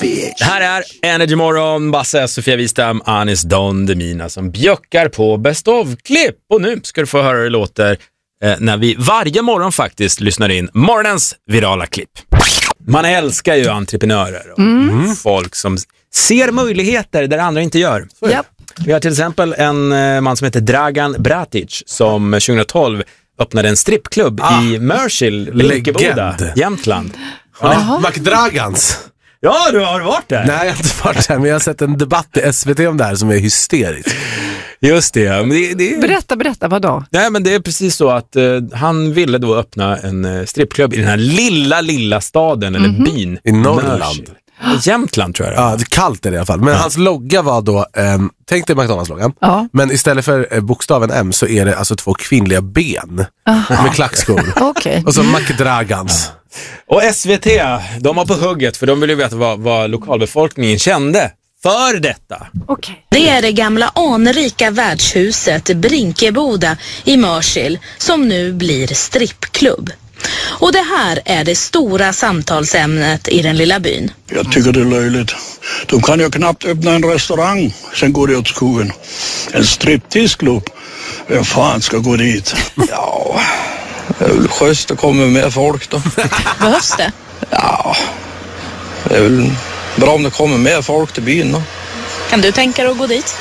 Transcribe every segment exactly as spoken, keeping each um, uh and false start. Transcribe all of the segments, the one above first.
bitch. Här är Energy Morgon, Basse, Sofia Wistam, Anis Don Demina som bjöckar på Best of-klipp. Och nu ska du få höra hur det låter eh, när vi varje morgon faktiskt lyssnar in morgonens virala klipp. Man älskar ju entreprenörer och mm. folk som ser möjligheter där andra inte gör. Yep. Vi har till exempel en eh, man som heter Dragan Bratic som tjugohundratolv öppnade en strippklubb ah, i Mörsil, Linkeboda, Jämtland. Ja. McDragans. Ja, du har varit där. Nej, jag har inte varit där, men jag har sett en debatt i S V T om det här som är hysterisk. Just det, men det, det... Berätta, berätta, vad då? Nej, men det är precis så att uh, han ville då öppna en uh, strippklubb i den här lilla, lilla staden, eller mm-hmm. byn. I Norrland. Jämtland tror jag. Ja, det är kallt är det i alla fall. Men ja. Hans logga var då, um, tänk dig McDonalds-loggan. Ja. Men istället för uh, bokstaven M så är det alltså två kvinnliga ben. Aha. Med klackskor. Okay. Och så McDragans. Och S V T, de var på hugget för de ville ju veta vad, vad lokalbefolkningen kände för detta. Okay. Det är det gamla anrika värdshuset Brinkeboda i Mörsil som nu blir strippklubb. Och det här är det stora samtalsämnet i den lilla byn. Jag tycker det är löjligt. De kan ju knappt öppna en restaurang, sen går det åt skogen. En stripteaseklubb, vem fan ska gå dit? Ja, det är väl schysst att komma med folk då. Behövs det? Ja, det är väl bra om det kommer mer folk till byn då. Kan du tänka dig att gå dit?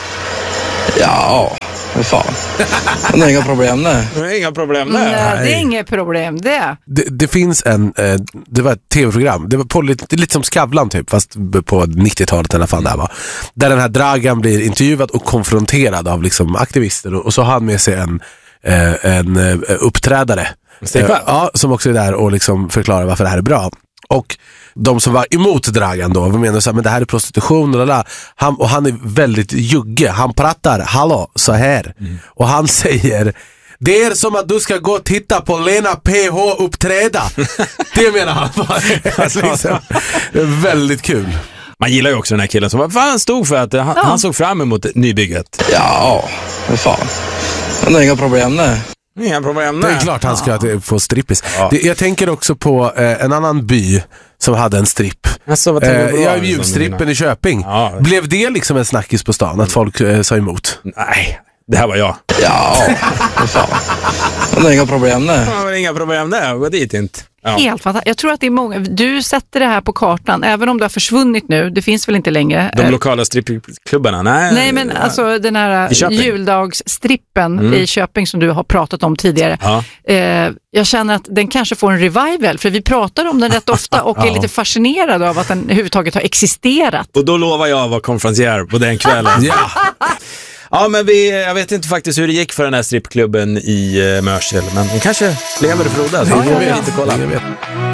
Ja, vad fan. Det är inga problem där. Det är inga problem där. Nej, det är inget problem det. Det, det finns en, eh, det var ett tv-program, det var på lite, lite som Skavlan typ, fast på nittiotalet eller fan det var. Där den här Dragan blir intervjuad och konfronterad av liksom aktivister och, och så har han med sig en, eh, en eh, uppträdare. Eh, ja, som också är där och liksom förklarar varför det här är bra. Och de som var emot Dragan då, vi menar så här, men det här är prostitution och, han, och han är väldigt jugge. Han pratar, hallå, så här. Mm. Och han säger, det är som att du ska gå och titta på Lena P H uppträda. Det menar han. Liksom. Väldigt kul. Man gillar ju också den här killen som fan stod för att han, ja. han såg fram emot nybygget. Ja, vad fan. Det är inga problem där. Inga problem där. Det är klart han ska ja. få strippis. Ja. Det, jag tänker också på eh, en annan by som hade en stripp. Alltså, vad eh, jag julstrippen i Köping. Ja. Blev det liksom en snackis på stan att folk eh, sa emot? Nej, det här var jag. Ja, vad fan. Det är inga problem där. Ja, det är inga problem där. Gå dit inte. Ja. Helt fantastiskt. Jag tror att det är många. Du sätter det här på kartan, även om det har försvunnit nu. Det finns väl inte längre. De lokala strippklubbarna? Nej, Nej men ja. alltså den här juldagsstrippen mm. i Köping som du har pratat om tidigare. Ja. Eh, jag känner att den kanske får en revival, för vi pratar om den rätt ofta och ja. är lite fascinerade av att den överhuvudtaget har existerat. Och då lovar jag att vara konferencier på den kvällen. Ja. Ja, men vi, jag vet inte faktiskt hur det gick för den här strippklubben i uh, Mörsil, men den kanske lever och frodas. Ja, jag vet inte, kolla. Jag vet.